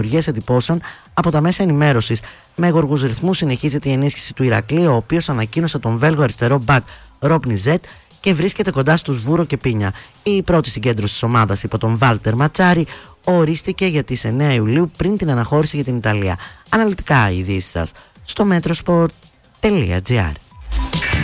δημιουργίας εντυπώσεων από τα μέσα ενημέρωσης. Με γοργούς ρυθμούς συνεχίζεται η ενίσχυση του Ηρακλείου, ο οποίος ανακοίνωσε τον Βέλγο αριστερό μπακ Ρόπνι Ζετ και βρίσκεται κοντά στους Βούρο και Πίνια. Η πρώτη συγκέντρωση της ομάδας υπό τον Βάλτερ Ματσάρη ορίστηκε για τις 9 Ιουλίου πριν την αναχώρηση για την Ιταλία. Αναλυτικά οι ειδήσεις σας στο metrosport.gr.